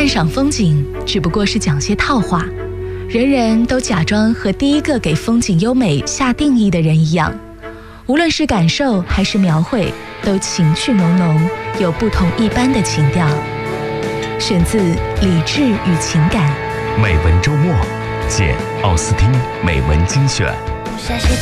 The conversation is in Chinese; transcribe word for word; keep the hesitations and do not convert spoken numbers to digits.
赏风景只不过是讲些套话，人人都假装和第一个给风景优美下定义的人一样，无论是感受还是描绘，都情趣浓浓，有不同一般的情调。选自《理智与情感》， 美文周末，见奥斯汀美文精选。